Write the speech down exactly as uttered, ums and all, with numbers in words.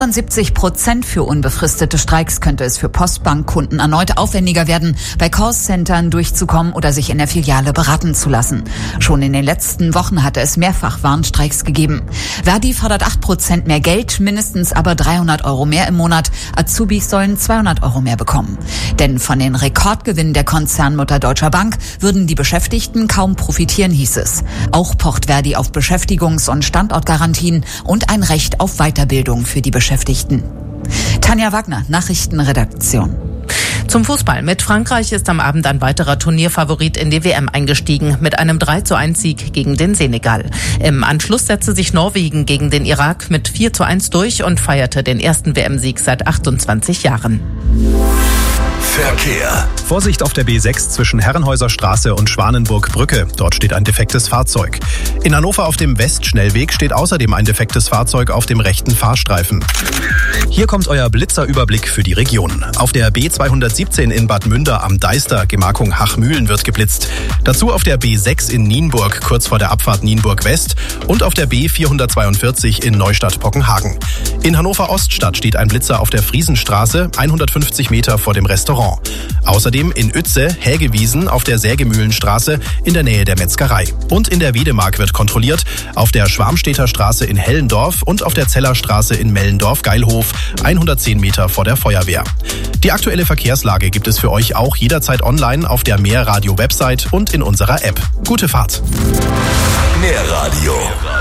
siebzig Prozent für unbefristete Streiks könnte es für Postbankkunden erneut aufwendiger werden, bei Callcentern durchzukommen oder sich in der Filiale beraten zu lassen. Schon in den letzten Wochen hatte es mehrfach Warnstreiks gegeben. Verdi fordert acht Prozent mehr Geld, mindestens aber dreihundert Euro mehr im Monat. Azubis sollen zweihundert Euro mehr bekommen. Denn von den Rekordgewinnen der Konzernmutter Deutscher Bank würden die Beschäftigten kaum profitieren, hieß es. Auch pocht Verdi auf Beschäftigungs- und Standortgarantien und ein Recht auf Weiterbildung für die Beschäftigten. Beschäftigten. Tanja Wagner, Nachrichtenredaktion. Zum Fußball. Mit Frankreich ist am Abend ein weiterer Turnierfavorit in die W M eingestiegen, mit einem drei zu eins Sieg gegen den Senegal. Im Anschluss setzte sich Norwegen gegen den Irak mit vier zu eins durch und feierte den ersten W M-Sieg seit achtundzwanzig Jahren. Verkehr. Vorsicht auf der B sechs zwischen Herrenhäuser Straße und Schwanenburg-Brücke. Dort steht ein defektes Fahrzeug. In Hannover auf dem Westschnellweg steht außerdem ein defektes Fahrzeug auf dem rechten Fahrstreifen. Hier kommt euer Blitzerüberblick für die Region. Auf der B zweihundertsiebzehn in Bad Münder am Deister, Gemarkung Hachmühlen, wird geblitzt. Dazu auf der B sechs in Nienburg, kurz vor der Abfahrt Nienburg West. Und auf der B vierhundertzweiundvierzig in Neustadt-Pockenhagen. In Hannover Oststadt steht ein Blitzer auf der Friesenstraße, hundertfünfzig Meter vor dem Restaurant. Außerdem in Uetze, Hägewiesen auf der Sägemühlenstraße in der Nähe der Metzgerei. Und in der Wedemark wird kontrolliert, auf der Schwarmstedter Straße in Hellendorf und auf der Zellerstraße in Mellendorf-Geilhof, hundertzehn Meter vor der Feuerwehr. Die aktuelle Verkehrslage gibt es für euch auch jederzeit online auf der Mehr Radio Website und in unserer App. Gute Fahrt! Mehr Radio.